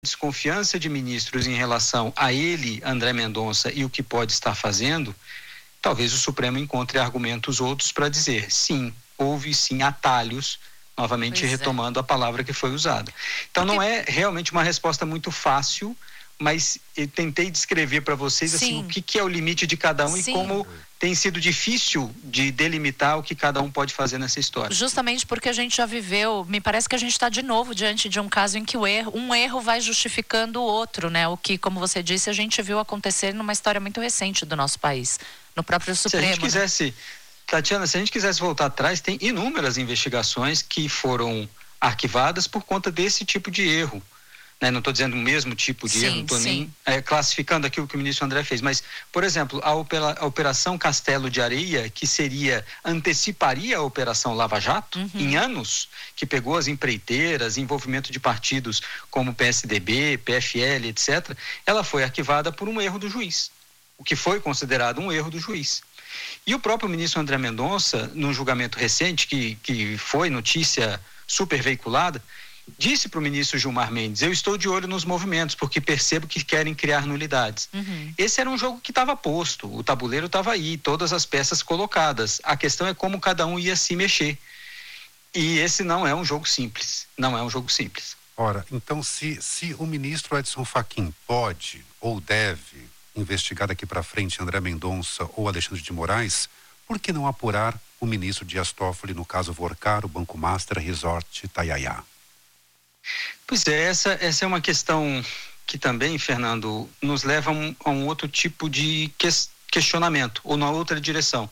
desconfiança de ministros em relação a ele, André Mendonça, e o que pode estar fazendo, talvez o Supremo encontre argumentos outros para dizer, sim, houve sim atalhos, novamente retomando a palavra que foi usada. Então não é realmente uma resposta muito fácil, mas eu tentei descrever para vocês assim, o que é o limite de cada um e como tem sido difícil de delimitar o que cada um pode fazer nessa história. Justamente porque a gente já viveu, me parece que a gente está de novo diante de um caso em que um erro vai justificando o outro, né? O que, como você disse, a gente viu acontecer numa história muito recente do nosso país, no próprio Supremo. Se a gente quisesse, Tatiana, se a gente quisesse voltar atrás, tem inúmeras investigações que foram arquivadas por conta desse tipo de erro. Não estou dizendo o mesmo tipo de erro, não estou nem classificando aqui o que o ministro André fez, mas, por exemplo, a Operação Castelo de Areia, que anteciparia a Operação Lava Jato, em anos, que pegou as empreiteiras, envolvimento de partidos como PSDB, PFL, etc., ela foi arquivada por um erro do juiz, o que foi considerado um erro do juiz. E o próprio ministro André Mendonça, num julgamento recente, que foi notícia super veiculada, disse para o ministro Gilmar Mendes, eu estou de olho nos movimentos, porque percebo que querem criar nulidades. Esse era um jogo que estava posto, o tabuleiro estava aí, todas as peças colocadas. A questão é como cada um ia se mexer. E esse não é um jogo simples, não é um jogo simples. Ora, então se o ministro Edson Fachin pode ou deve investigar daqui para frente André Mendonça ou Alexandre de Moraes, por que não apurar o ministro Dias Toffoli no caso Vorcar, o Banco Master, Resort Itaiaia? Pois é, essa é uma questão que também, Fernando, nos leva a um outro tipo de questionamento, ou na outra direção.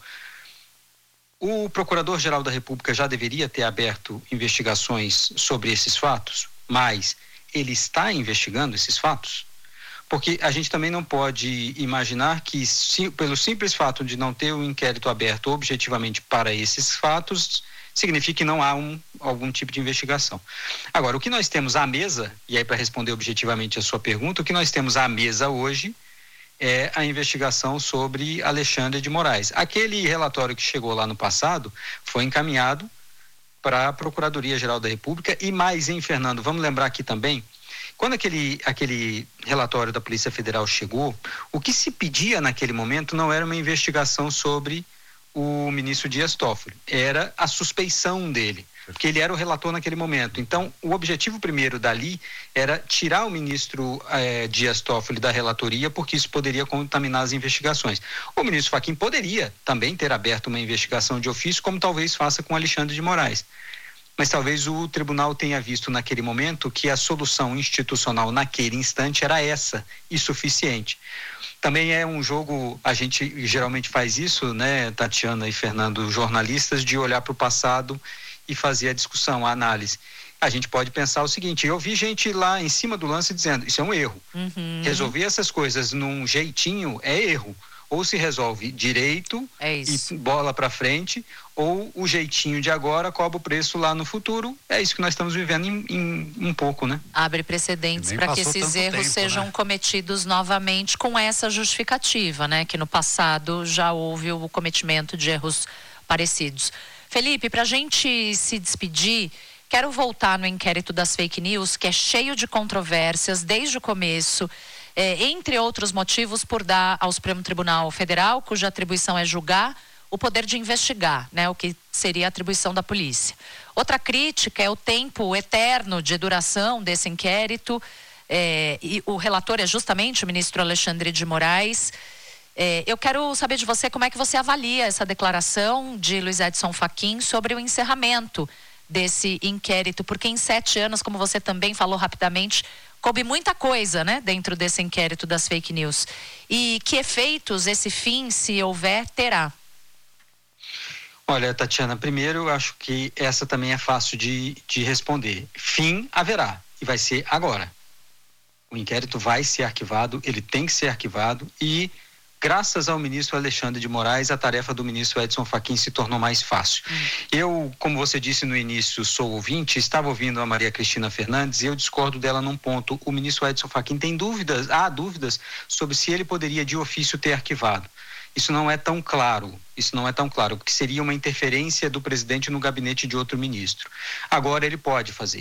O Procurador-Geral da República já deveria ter aberto investigações sobre esses fatos, mas ele está investigando esses fatos? Porque a gente também não pode imaginar que, pelo simples fato de não ter um inquérito aberto objetivamente para esses fatos, significa que não há algum tipo de investigação. Agora, o que nós temos à mesa, e aí para responder objetivamente a sua pergunta, o que nós temos à mesa hoje é a investigação sobre Alexandre de Moraes. Aquele relatório que chegou lá no passado foi encaminhado para a Procuradoria-Geral da República e mais, hein, Fernando, vamos lembrar aqui também, quando aquele relatório da Polícia Federal chegou, o que se pedia naquele momento não era uma investigação sobre o ministro Dias Toffoli, era a suspeição dele, porque ele era o relator naquele momento. Então, o objetivo primeiro dali era tirar o ministro Dias Toffoli da relatoria, porque isso poderia contaminar as investigações. O ministro Fachin poderia também ter aberto uma investigação de ofício, como talvez faça com Alexandre de Moraes. Mas talvez o tribunal tenha visto naquele momento que a solução institucional naquele instante era essa, e suficiente. Também é um jogo, a gente geralmente faz isso, né, Tatiana e Fernando, jornalistas, de olhar para o passado e fazer a discussão, a análise. A gente pode pensar o seguinte, eu vi gente lá em cima do lance dizendo, isso é um erro. Resolver essas coisas num jeitinho é erro. Ou se resolve direito e bola para frente, ou o jeitinho de agora cobra o preço lá no futuro. É isso que nós estamos vivendo em um pouco, né? Abre precedentes para que esses erros sejam cometidos novamente com essa justificativa, né? Que no passado já houve o cometimento de erros parecidos. Felipe, para a gente se despedir, quero voltar no inquérito das fake news, que é cheio de controvérsias desde o começo. Entre outros motivos, por dar ao Supremo Tribunal Federal, cuja atribuição é julgar, o poder de investigar, né, o que seria a atribuição da polícia. Outra crítica é o tempo eterno de duração desse inquérito, e o relator é justamente o ministro Alexandre de Moraes. Eu quero saber de você como é que você avalia essa declaração de Luiz Edson Fachin sobre o encerramento desse inquérito, porque em 7 anos, como você também falou rapidamente, coube muita coisa, né, dentro desse inquérito das fake news. E que efeitos esse fim, se houver, terá? Olha, Tatiana, primeiro eu acho que essa também é fácil de responder. Fim haverá, e vai ser agora. O inquérito vai ser arquivado, ele tem que ser arquivado e, graças ao ministro Alexandre de Moraes, a tarefa do ministro Edson Fachin se tornou mais fácil. Eu, como você disse no início, sou ouvinte, estava ouvindo a Maria Cristina Fernandes e eu discordo dela num ponto. O ministro Edson Fachin tem há dúvidas sobre se ele poderia de ofício ter arquivado. Isso não é tão claro, porque seria uma interferência do presidente no gabinete de outro ministro. Agora ele pode fazer isso.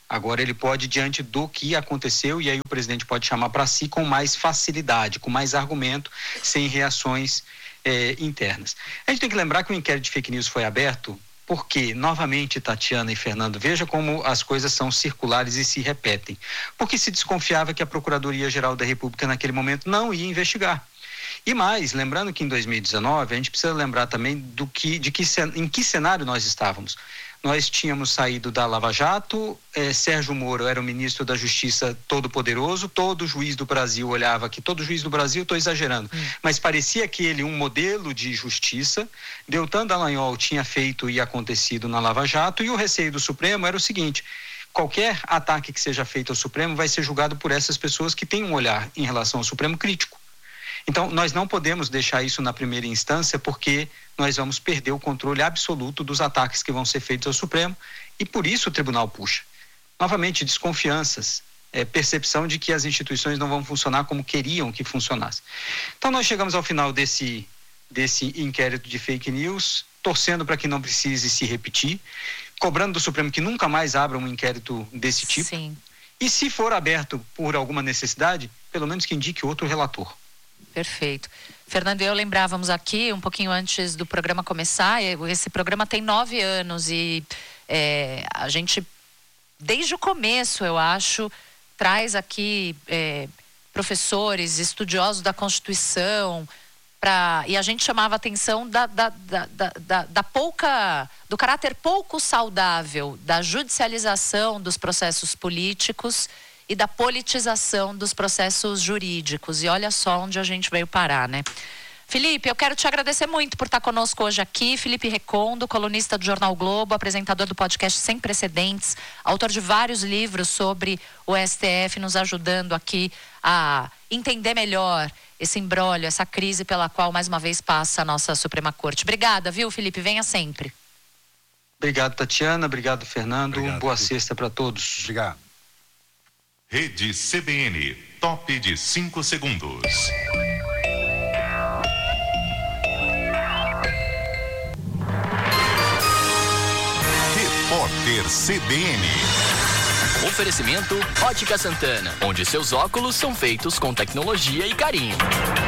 Agora ele pode, diante do que aconteceu, e aí o presidente pode chamar para si com mais facilidade, com mais argumento, sem reações internas. A gente tem que lembrar que o inquérito de fake news foi aberto porque, novamente, Tatiana e Fernando, veja como as coisas são circulares e se repetem. Porque se desconfiava que a Procuradoria-Geral da República naquele momento não ia investigar. E mais, lembrando que em 2019, a gente precisa lembrar também em que cenário nós estávamos. Nós tínhamos saído da Lava Jato, Sérgio Moro era o ministro da Justiça todo-poderoso, todo juiz do Brasil olhava que todo juiz do Brasil, estou exagerando, mas parecia que ele um modelo de justiça. Deltan Dallagnol tinha feito e acontecido na Lava Jato, e o receio do Supremo era o seguinte: qualquer ataque que seja feito ao Supremo vai ser julgado por essas pessoas que têm um olhar em relação ao Supremo crítico. Então, nós não podemos deixar isso na primeira instância, porque nós vamos perder o controle absoluto dos ataques que vão ser feitos ao Supremo, e por isso o tribunal puxa. Novamente, desconfianças, percepção de que as instituições não vão funcionar como queriam que funcionasse. Então, nós chegamos ao final desse inquérito de fake news, torcendo para que não precise se repetir, cobrando do Supremo que nunca mais abra um inquérito desse tipo. Sim. E se for aberto por alguma necessidade, pelo menos que indique outro relator. Perfeito. Fernando e eu lembrávamos aqui, um pouquinho antes do programa começar, esse programa tem 9 anos e a gente, desde o começo, eu acho, traz aqui professores, estudiosos da Constituição, e a gente chamava a atenção do caráter pouco saudável da judicialização dos processos políticos e da politização dos processos jurídicos. E olha só onde a gente veio parar, né? Felipe, eu quero te agradecer muito por estar conosco hoje aqui. Felipe Recondo, colunista do Jornal Globo, apresentador do podcast Sem Precedentes, autor de vários livros sobre o STF, nos ajudando aqui a entender melhor esse imbróglio, essa crise pela qual mais uma vez passa a nossa Suprema Corte. Obrigada, viu, Felipe? Venha sempre. Obrigado, Tatiana. Obrigado, Fernando. Boa sexta para todos. Obrigado. Rede CBN, top de 5 segundos. Repórter CBN. Oferecimento Ótica Santana, onde seus óculos são feitos com tecnologia e carinho.